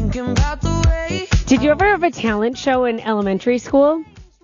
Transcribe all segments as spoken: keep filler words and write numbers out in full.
thinking about the way. Did you ever have a talent show in elementary school?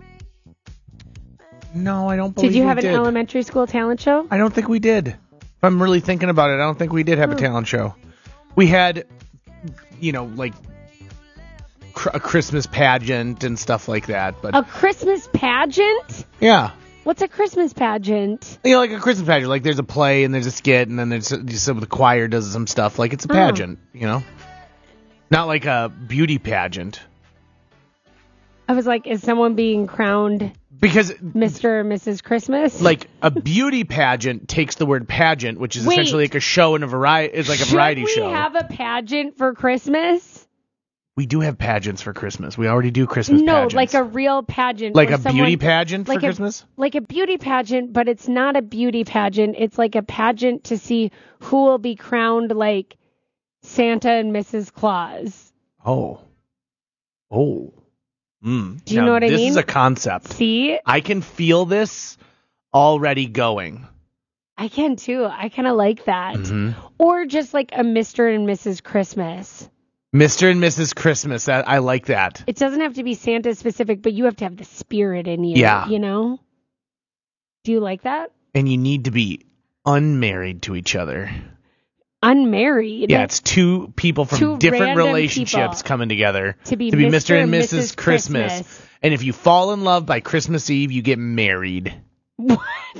No, I don't believe Did you we have an did. elementary school talent show? I don't think we did. If I'm really thinking about it, I don't think we did have Hmm. a talent show. We had, you know, like cr- a Christmas pageant and stuff like that. But A Christmas pageant? yeah, What's a Christmas pageant? you know, like a Christmas pageant. Like there's a play and there's a skit and then there's some the choir does some stuff. Like it's a Oh. pageant, you know, not like a beauty pageant. I was like, is someone being crowned Because Mister or Missus Christmas? like a beauty pageant takes the word pageant, which is Wait. essentially like a show and a variety. It's like a Should variety we show. have a pageant for Christmas? We do have pageants for Christmas. We already do Christmas no, pageants. like a real pageant. Like where a someone- beauty pageant like for a- Christmas? Like a beauty pageant, but it's not a beauty pageant. It's like a pageant to see who will be crowned like Santa and Missus Claus. Oh. Oh. Mm. Do you know what I this mean? This is a concept. See? I can feel this already going. I can too. I kind of like that. Mhm. Or just like a Mister and Missus Christmas. Mister and Missus Christmas. That, I like that. It doesn't have to be Santa specific, but you have to have the spirit in you. Yeah. You know? Do you like that? And you need to be unmarried to each other. Unmarried. Yeah, it's two people from Two different random relationships people coming together to be, Mister and Missus Missus Christmas. Christmas. And if you fall in love by Christmas Eve, you get married. What?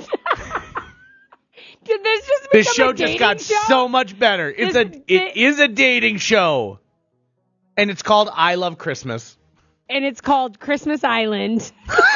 Did this just This become show a just dating got show? so much better. It's This a di- it is a dating show. And it's called I Love Christmas. And it's called Christmas Island.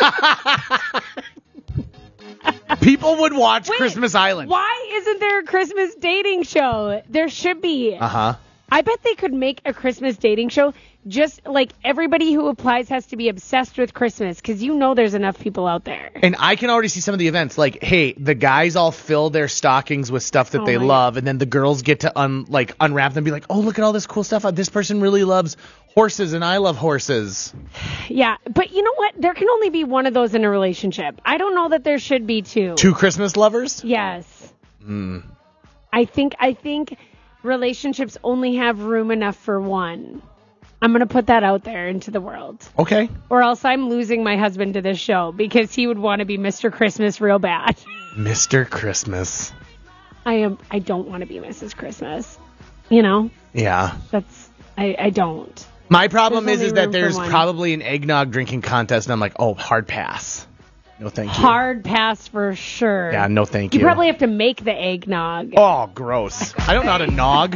People would watch Wait, Christmas Island. Why isn't there a Christmas dating show? There should be. Uh-huh. I bet they could make a Christmas dating show. Just like everybody who applies has to be obsessed with Christmas because you know there's enough people out there. And I can already see some of the events. Like, hey, the guys all fill their stockings with stuff that Oh they my love, and then the girls get to un like unwrap them and be like, oh, look at all this cool stuff. This person really loves horses, and I love horses. Yeah, but you know what? There can only be one of those in a relationship. I don't know that there should be two. Two Christmas lovers? Yes. Mm. I think I think relationships only have room enough for one. I'm going to put that out there into the world. Okay. Or else I'm losing my husband to this show because he would want to be Mister Christmas real bad. Mister Christmas. I am I don't want to be Missus Christmas. You know? Yeah. That's I, I don't. My problem There's is, only is room that for there's one. probably an eggnog drinking contest, and I'm like, oh, hard pass. No, thank you. Hard pass for sure. Yeah, no, thank You you. probably have to make the eggnog. Oh, gross. I don't know how to nog.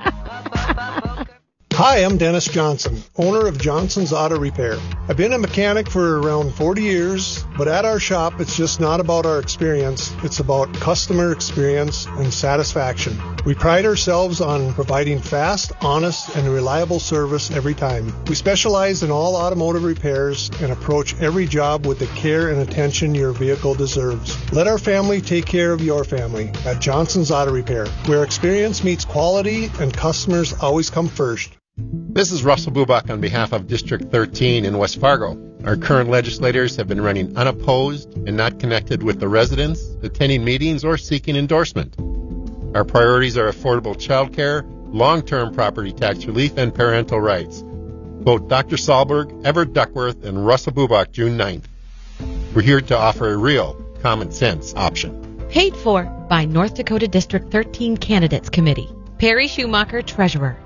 Hi, I'm Dennis Johnson, owner of Johnson's Auto Repair. I've been a mechanic for around forty years, but at our shop, it's just not about our experience. It's about customer experience and satisfaction. We pride ourselves on providing fast, honest, and reliable service every time. We specialize in all automotive repairs and approach every job with the care and attention your vehicle deserves. Let our family take care of your family at Johnson's Auto Repair, where experience meets quality and customers always come first. This is Russell Bubach on behalf of District thirteen in West Fargo. Our current legislators have been running unopposed and not connected with the residents, attending meetings, or seeking endorsement. Our priorities are affordable child care, long-term property tax relief, and parental rights. Vote Doctor Sahlberg, Everett Duckworth, and Russell Bubach June ninth. We're here to offer a real common sense option. Paid for by North Dakota District thirteen Candidates Committee. Perry Schumacher, Treasurer.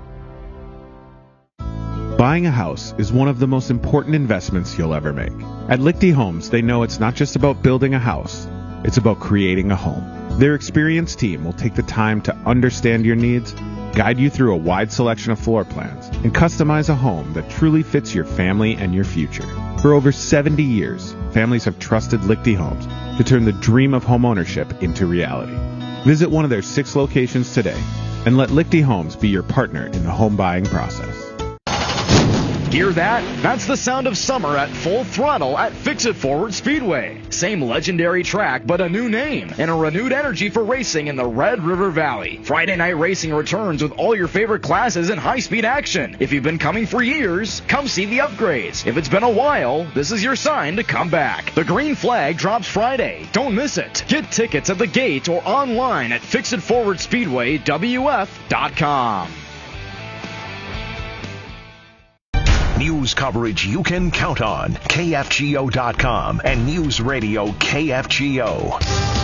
Buying a house is one of the most important investments you'll ever make. At Lichty Homes, they know it's not just about building a house, it's about creating a home. Their experienced team will take the time to understand your needs, guide you through a wide selection of floor plans, and customize a home that truly fits your family and your future. For over seventy years, families have trusted Lichty Homes to turn the dream of homeownership into reality. Visit one of their six locations today and let Lichty Homes be your partner in the home buying process. Hear that? That's the sound of summer at full throttle at Fix-It Forward Speedway. Same legendary track, but a new name and a renewed energy for racing in the Red River Valley. Friday night racing returns with all your favorite classes and high-speed action. If you've been coming for years, come see the upgrades. If it's been a while, this is your sign to come back. The green flag drops Friday. Don't miss it. Get tickets at the gate or online at Fix It Forward Speedway W F dot com. News coverage you can count on. K F G O dot com and News Radio K F G O.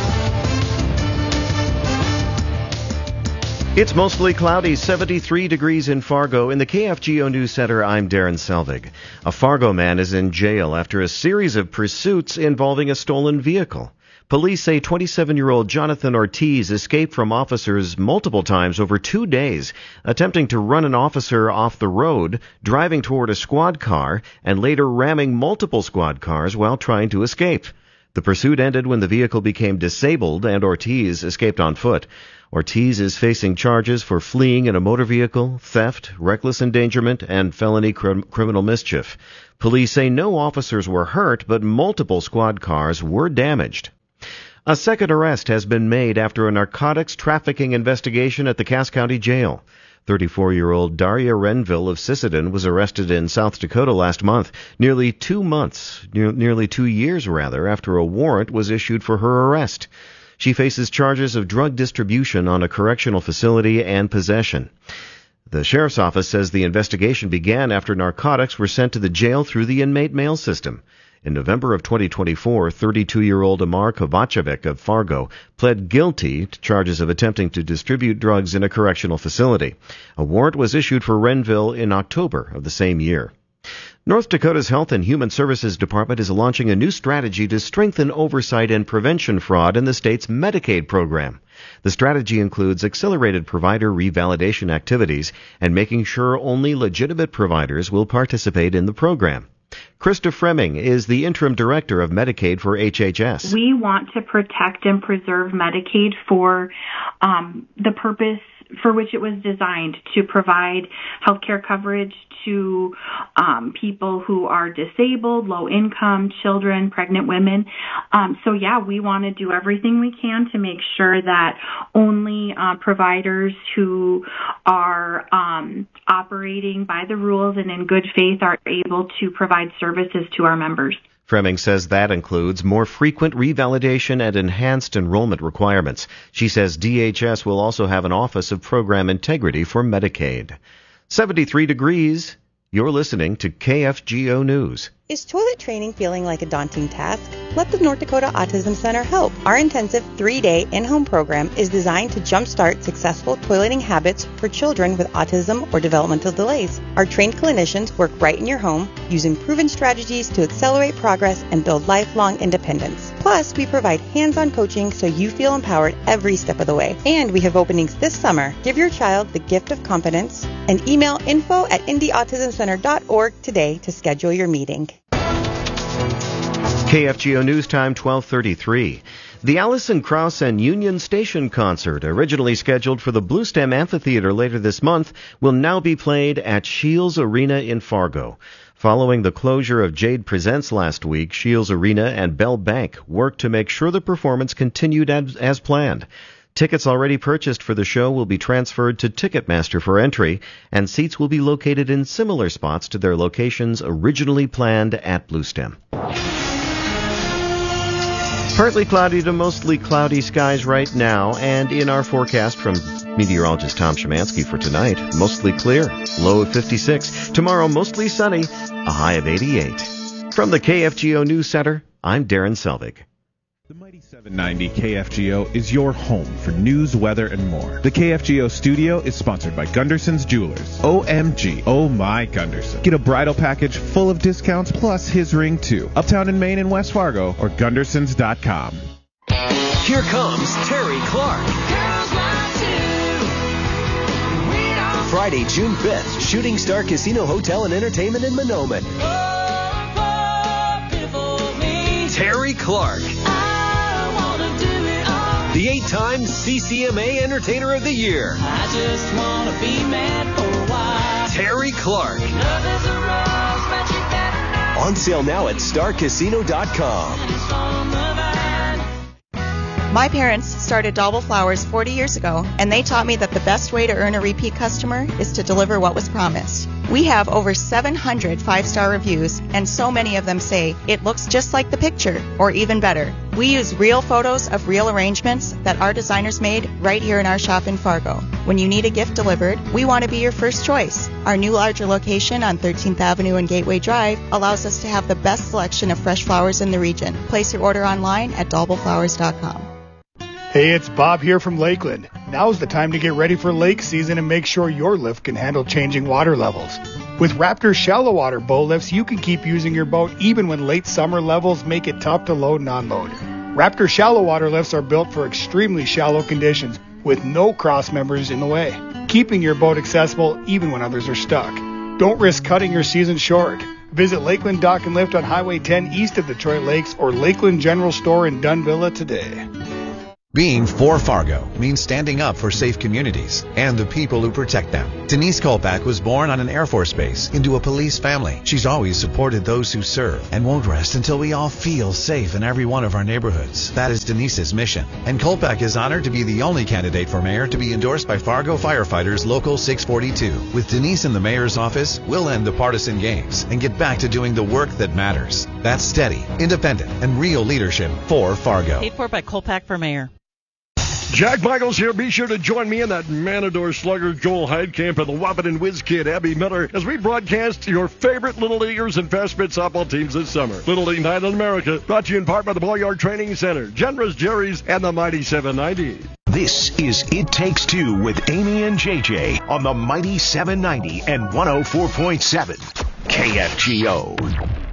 It's mostly cloudy, seventy-three degrees in Fargo. In the K F G O News Center, I'm Darren Selvig. A Fargo man is in jail after a series of pursuits involving a stolen vehicle. Police say twenty-seven-year-old Jonathan Ortiz escaped from officers multiple times over two days, attempting to run an officer off the road, driving toward a squad car, and later ramming multiple squad cars while trying to escape. The pursuit ended when the vehicle became disabled and Ortiz escaped on foot. Ortiz is facing charges for fleeing in a motor vehicle, theft, reckless endangerment, and felony cr- criminal mischief. Police say no officers were hurt, but multiple squad cars were damaged. A second arrest has been made after a narcotics trafficking investigation at the Cass County Jail. thirty-four-year-old Daria Renville of Sisseton was arrested in South Dakota last month, nearly two months, ne- nearly two years rather, after a warrant was issued for her arrest. She faces charges of drug distribution on a correctional facility and possession. The sheriff's office says the investigation began after narcotics were sent to the jail through the inmate mail system. In November of twenty twenty-four, thirty-two-year-old Amar Kovacevic of Fargo pled guilty to charges of attempting to distribute drugs in a correctional facility. A warrant was issued for Renville in October of the same year. North Dakota's Health and Human Services Department is launching a new strategy to strengthen oversight and prevention fraud in the state's Medicaid program. The strategy includes accelerated provider revalidation activities and making sure only legitimate providers will participate in the program. Krista Fremming is the interim director of Medicaid for H H S. We want to protect and preserve Medicaid for um, the purpose for which it was designed, to provide health care coverage to um, people who are disabled, low income, children, pregnant women. Um, so, yeah, we want to do everything we can to make sure that only uh, providers who are um, operating by the rules and in good faith are able to provide services to our members. Fremming says that includes more frequent revalidation and enhanced enrollment requirements. She says D H S will also have an Office of Program Integrity for Medicaid. seventy-three degrees. You're listening to K F G O News. Is toilet training feeling like a daunting task? Let the North Dakota Autism Center help. Our intensive three-day in-home program is designed to jumpstart successful toileting habits for children with autism or developmental delays. Our trained clinicians work right in your home, using proven strategies to accelerate progress and build lifelong independence. Plus, we provide hands-on coaching so you feel empowered every step of the way. And we have openings this summer. Give your child the gift of confidence and email info at indie autism center dot org today to schedule your meeting. K F G O News Time, twelve thirty-three. The Alison Krauss and Union Station concert, originally scheduled for the Bluestem Amphitheater later this month, will now be played at Shields Arena in Fargo. Following the closure of Jade Presents last week, Shields Arena and Bell Bank worked to make sure the performance continued as, as planned. Tickets already purchased for the show will be transferred to Ticketmaster for entry, and seats will be located in similar spots to their locations originally planned at Bluestem. Partly cloudy to mostly cloudy skies right now, and in our forecast from meteorologist Tom Szymanski for tonight, mostly clear, low of fifty-six. Tomorrow, mostly sunny, a high of eighty-eight. From the K F G O News Center, I'm Darren Selvig. The Mighty seven ninety K F G O is your home for news, weather, and more. The K F G O studio is sponsored by Gunderson's Jewelers. O M G. Oh my Gunderson. Get a bridal package full of discounts plus his ring too. Uptown in Maine and West Fargo or Gundersons dot com. Here comes Terry Clark. Friday, June fifth, Shooting Star Casino Hotel and Entertainment in Monoman. Terry Clark. The eight-time C C M A Entertainer of the Year. I just want to be mad for a while. Terry Clark. On sale now at star casino dot com. My parents started Dauble Flowers forty years ago, and they taught me that the best way to earn a repeat customer is to deliver what was promised. We have over seven hundred five-star reviews, and so many of them say, it looks just like the picture, or even better. We use real photos of real arrangements that our designers made right here in our shop in Fargo. When you need a gift delivered, we want to be your first choice. Our new larger location on thirteenth Avenue and Gateway Drive allows us to have the best selection of fresh flowers in the region. Place your order online at dalbel flowers dot com. Hey, it's Bob here from Lakeland. Now's the time to get ready for lake season and make sure your lift can handle changing water levels. With Raptor shallow water bow lifts, you can keep using your boat even when late summer levels make it tough to load and unload. Raptor shallow water lifts are built for extremely shallow conditions with no cross members in the way, keeping your boat accessible even when others are stuck. Don't risk cutting your season short. Visit Lakeland Dock and Lift on Highway ten east of Detroit Lakes or Lakeland General Store in Dunvilla today. Being for Fargo means standing up for safe communities and the people who protect them. Denise Kolpak was born on an Air Force base into a police family. She's always supported those who serve and won't rest until we all feel safe in every one of our neighborhoods. That is Denise's mission. And Kolpak is honored to be the only candidate for mayor to be endorsed by Fargo Firefighters Local six forty-two. With Denise in the mayor's office, we'll end the partisan games and get back to doing the work that matters. That's steady, independent, and real leadership for Fargo. Paid for by Kolpak for mayor. Jack Michaels here. Be sure to join me and that Matador slugger Joel Heidkamp and the Wahpeton Whiz Kid Abby Miller as we broadcast your favorite Little Leaguers and Fast Spit softball teams this summer. Little League Night in America, brought to you in part by the Boyard Training Center, Genera's Jerry's, and the Mighty seven ninety. This is It Takes Two with Amy and J J on the Mighty seven ninety and one oh four point seven K F G O.